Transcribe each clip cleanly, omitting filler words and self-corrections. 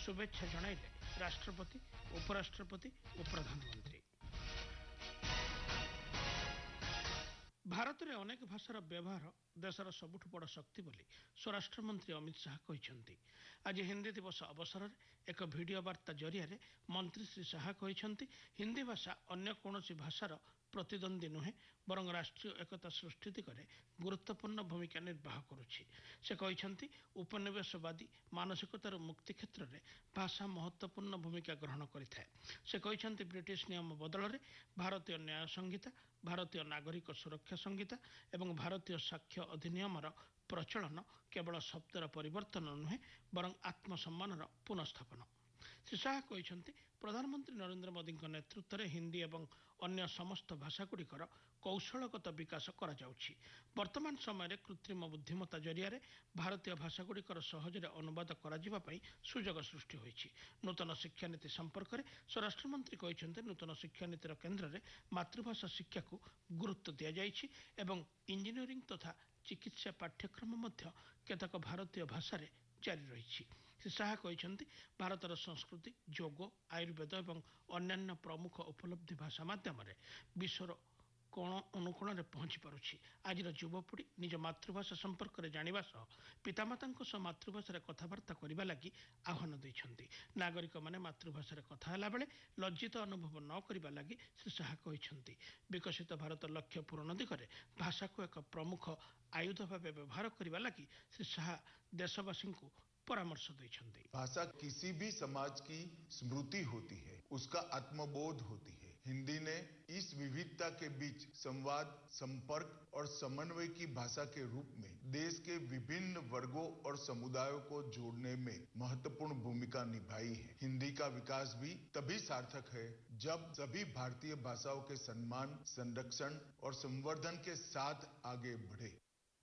शुभेच्छा जणाइले राष्ट्रपति उपराष्ट्रपति और प्रधानमंत्री। भारत में अनेक भाषार व्यवहार देशर सबुठ बड़ शक्ति बोली स्वराष्ट्र मंत्री अमित शाह कहते। आज हिंदी दिवस अवसर में एक वीडियो वार्ता जरिया मंत्री श्री शाह कहते हिंदी भाषा अन्य कौन भाषार प्रतिद्वंदी नुहे बरं राष्ट्रीय एकता सृष्टि दिगरे गुरुत्वपूर्ण भूमिका निर्वाह करुछि। से कहते उपनिवेशवादी मानसिकतार मुक्ति क्षेत्र में भाषा महत्वपूर्ण भूमिका ग्रहण करिଥାଏ। से कहते ब्रिटिश नियम बदल में भारतीय न्याय संहिता, भारतीय नागरिक सुरक्षा संहिता एवं भारतीय साक्ष्य अधिनियमर प्रचलन केवल शब्दर परिवर्तन नुहे बरं आत्मसम्मानर पुनस्थापन। श्री शाह कहते प्रधानमंत्री नरेंद्र मोदी नेतृत्व में हिंदी एवं अन्य समस्त भाषागुड़िकर कौशलगत विकास करा जाउछि। वर्तमान समय कृत्रिम बुद्धिमत्ता जरिया भारतीय भाषागुड़िकर सहजरे अनुवाद करा पई सुजोग सृष्टि होइछि। नूतन शिक्षा नीति संपर्क में स्वराष्ट्र मंत्री कहते नूतन शिक्षा नीतिर केन्द्र में मातृभाषा शिक्षा को गुरुत्व दिया जाइछि एवं इंजीनियरिंग तथा चिकित्सा पाठ्यक्रम मध्य केतक भारतीय भाषा जारी रही। श्री शाह कहते भारतर संस्कृति, योग, आयुर्वेद एवं अन्यान्य प्रमुख उपलब्धि भाषा माध्यम विश्वर कोण अनुकोण में पहुंची पारुछि। आज युवपीढ़ी निज मातृभाषा संपर्क में जानिबा सह पितामाता मातृभाषा कथबार्ता करने लगी आह्वान देइछन्ति। नागरिक माने मातृभाषा कथा होला बेले लज्जित अनुभव न करने लगी श्री शाह कहते विकसित भारत लक्ष्य पूरण दिगरे भाषा को एक प्रमुख आयुध भाव व्यवहार करने लगी श्री शाह देशवासी को परामर्श देइछन्ति। भाषा किसी भी समाज की स्मृति होती है, उसका आत्मबोध होती है। हिंदी ने इस विविधता के बीच संवाद, संपर्क और समन्वय की भाषा के रूप में देश के विभिन्न वर्गों और समुदायों को जोड़ने में महत्वपूर्ण भूमिका निभाई है। हिंदी का विकास भी तभी सार्थक है जब सभी भारतीय भाषाओं के सम्मान, संरक्षण और संवर्धन के साथ आगे बढ़े।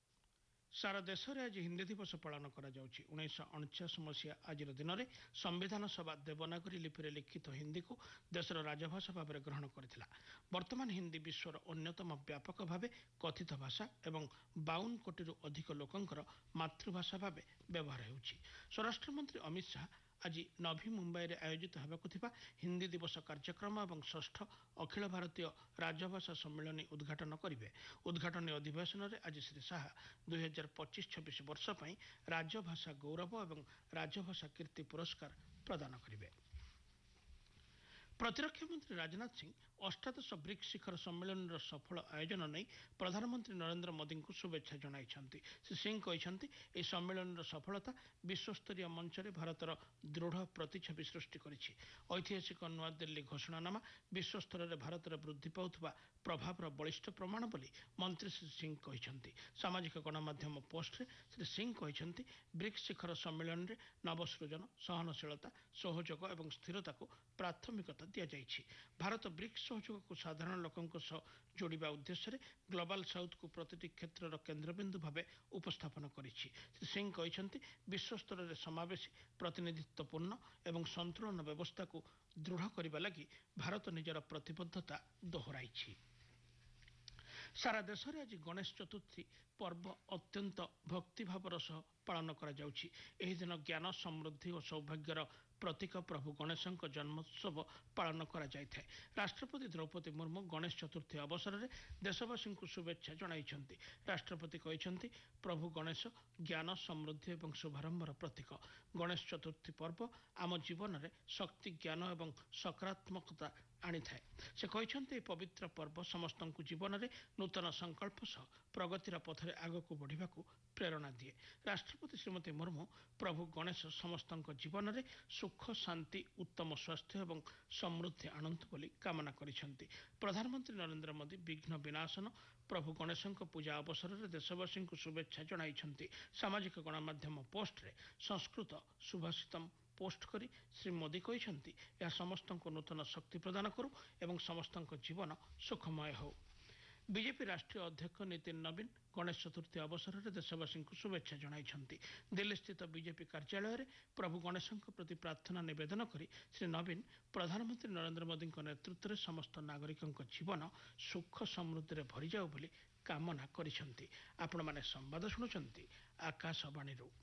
सारा देश में आज हिंदी दिवस पालन करा जाउछि। 1949 मसीहा आज दिन में संविधान सभा देवनागरी लिपि लिखित हिंदी को देशर राजभाषा भाव में ग्रहण करथिला। वर्तमान हिंदी विश्वर अन्यतम व्यापक भाव कथित भाषा एवं 52 कोटी अधिक लोकंकर मातृभाषा भाव व्यवहार होउछि। स्वराष्ट्र मंत्री अमित शाह आज नवी मुंबई में आयोजित होगा हिंदी दिवस कार्यक्रम और 6ठ अखिल भारतीय राजभाषा सम्मेलन उद्घाटन करेंगे। उद्घाटन अधिवेशन में आज श्री शाह 2025-26 वर्ष पर राजभाषा गौरव और राजभाषा कीर्ति पुरस्कार प्रदान करेंगे। प्रतिरक्षा मंत्री राजनाथ सिंह अष्टादश ब्रिक्स शिखर सम्मेलन सफल आयोजन नहीं प्रधानमंत्री नरेंद्र मोदी को शुभेच्छा जणाइछन्ति। श्री सिंह कहते यह सम्मेलन सफलता विश्वस्तरीय मंच में भारतर दृढ़ प्रतिच्छवि सृष्टि करिछि। ऐतिहासिक नुआदिल्ली घोषणानामा विश्वस्तर में भारतर वृद्धि पाउथबा प्रभावर बलिष्ठ प्रमाण बोली मंत्री श्री सिंह कहते। सामाजिक गणमाध्यम पोस्ट श्री सिंह कहते ब्रिक्स शिखर सम्मेलन में नवसृजन, सहनशीलता, सहयोग और स्थिरता को प्राथमिकता दिया जाइछि। भारत ब्रिक्स सहयोग को साधारण लोकों सह जोड़िबा उद्देश्य ग्लोबल साउथ को प्रतिटी क्षेत्र केन्द्रबिंदु भाव उपस्थापन करिछि। श्री सिंह कहते विश्वस्तर में समावेशी, प्रतिनिधित्वपूर्ण एवं संतुलन व्यवस्था को दृढ़ करने लगी भारत निजर प्रतिबद्धता दोहराइछि। सारा देश में आज गणेश चतुर्थी पर्व अत्यंत भक्तिभावर सह पालन करा जाउछि। एही दिन ज्ञान, समृद्धि और सौभाग्यर प्रतीक प्रभु गणेशଙ୍କ जन्मोत्सव पालन करा जायଥାଏ। राष्ट्रपति द्रौपदी मुर्मू गणेश चतुर्थी अवसर में देशवासी को शुभेच्छा जणाइछन्ति। राष्ट्रपति कहते प्रभु गणेश ज्ञान, समृद्धि और शुभारंभर प्रतीक। गणेश चतुर्थी पर्व आम जीवन में शक्ति, ज्ञान और सकारात्मकता आनी थाए। से कहते पवित्र पर्व समस्त जीवन में नूतन संकल्प सह प्रगतिर पथरे आगक बढ़ा प्रेरणा दिए। राष्ट्रपति श्रीमती मुर्मू प्रभु गणेश समस्त जीवन में सुख, शांति, उत्तम स्वास्थ्य और समृद्धि आनंद बोली कामना करिसेंति। प्रधानमंत्री नरेंद्र मोदी विघ्न विनाशन प्रभु गणेश पूजा अवसर में देशवासी को शुभेच्छा जणाइछन्ति। सामाजिक गणमाध्यम पोस्ट रे संस्कृत सुभाषितम पोस्ट करी श्री मोदी कहते यह समस्त नूतन शक्ति प्रदान करू एवं समस्त जीवन सुखमय हो। बीजेपी राष्ट्रीय अध्यक्ष नितिन नवीन गणेश चतुर्थी अवसर में देशवासी को शुभेच्छा जणाइछन्ति। दिल्ली स्थित बीजेपी कार्यालय में प्रभु गणेश प्रति प्रार्थना निवेदन करी श्री नवीन प्रधानमंत्री नरेंद्र मोदी नेतृत्व में समस्त नागरिक जीवन सुख समृद्धि में भरी जाऊ बोली कामना करिसेंति। आपण माने संवाद शुणुचंती आकाशवाणी।